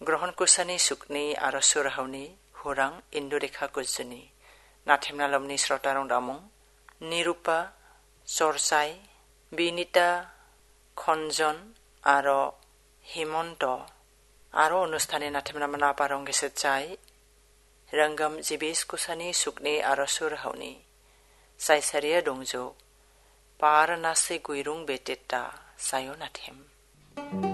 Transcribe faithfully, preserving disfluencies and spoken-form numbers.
গ্রহণ কুসানি সুকনি আর সুরাহাউনি হুরাং ইন্দুরেখা কুজনি নাথেমনালমনি শ্রোতারং দামুং নিরূপা চরচাই বিনিতা খঞ্জন আর হিমন্ত আরো অনুষ্ঠানে নাথেমনামনা পারং গেছে চাই রঙ্গম জিবিস কুসানি সুকনি আর সুরাহাউনি সাইসারিয়া দংজো পার নাসে গুইরুং বেটেটা সায়ো নাথেম